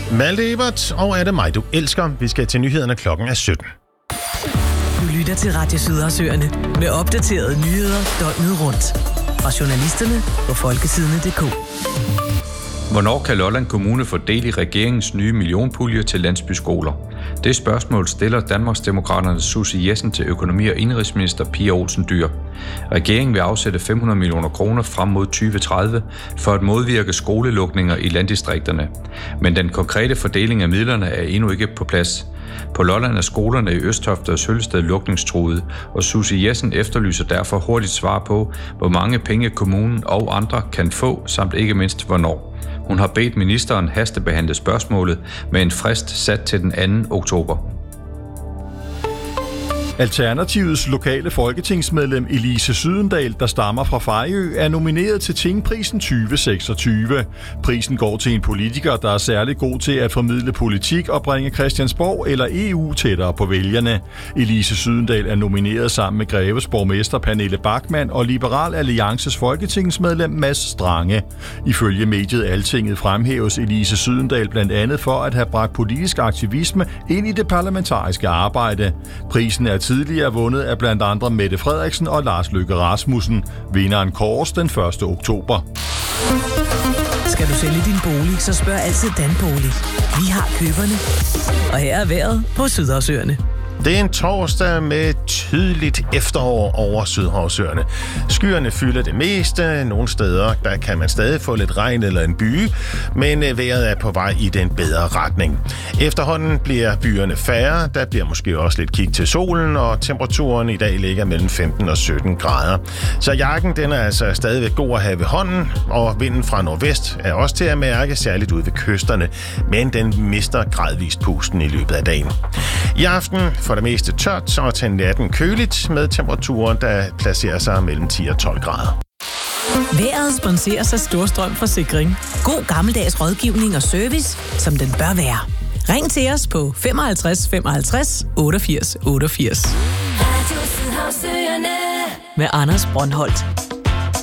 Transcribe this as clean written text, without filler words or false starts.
Malte Ebert, og er det mig, du elsker? Vi skal til nyhederne, klokken er 17. Du lytter til Radio Sydersøerne med opdaterede nyheder døgnet rundt. Fra journalisterne på folketidene.dk. Hvornår kan Lolland Kommune få del i regeringens nye millionpulje til landsbyskoler? Det spørgsmål stiller Danmarksdemokraternes Susie Jessen til økonomi- og indenrigsminister Pia Olsen Dyhr. Regeringen vil afsætte 500 millioner kroner frem mod 2030 for at modvirke skolelukninger i landdistrikterne. Men den konkrete fordeling af midlerne er endnu ikke på plads. På Lolland er skolerne i Østofte og Sølsted lukningstruede, og Susie Jessen efterlyser derfor hurtigt svar på, hvor mange penge kommunen og andre kan få, samt ikke mindst hvornår. Hun har bedt ministeren hastebehandle spørgsmålet med en frist sat til den 2. oktober. Alternativets lokale folketingsmedlem Elise Sydendal, der stammer fra Fejø, er nomineret til Tingprisen 2026. Prisen går til en politiker, der er særlig god til at formidle politik og bringe Christiansborg eller EU tættere på vælgerne. Elise Sydendal er nomineret sammen med Greves borgmester Pernille Bachmann og Liberal Alliances folketingsmedlem Mads Strange. Ifølge mediet Altinget fremhæves Elise Sydendal blandt andet for at have bragt politisk aktivisme ind i det parlamentariske arbejde. Prisen er tidligere vundet af blandt andre Mette Frederiksen og Lars Løkke Rasmussen. Vinderen kåres den 1. oktober. Skal du sælge din bolig, så spørg altid Danbolig. Vi har køberne. Og her er vejret på Sydersøerne. Det er en torsdag med tydeligt efterår over Sydhavsøerne. Skyerne fylder det meste. Nogle steder der kan man stadig få lidt regn eller en byge, men vejret er på vej i den bedre retning. Efterhånden bliver byerne færre. Der bliver måske også lidt kig til solen, og temperaturen i dag ligger mellem 15 og 17 grader. Så jakken den er altså stadigvæk god at have ved hånden, og vinden fra nordvest er også til at mærke, særligt ude ved kysterne, men den mister gradvist pusten i løbet af dagen. I aften for det meste tørt, og til natten køligt med temperaturer, der placerer sig mellem 10 og 12 grader. Vejret sponseres af Storstrøm Forsikring. God gammeldags rådgivning og service, som den bør være. Ring til os på 55 55 88 88. Med Anders Brøndholt.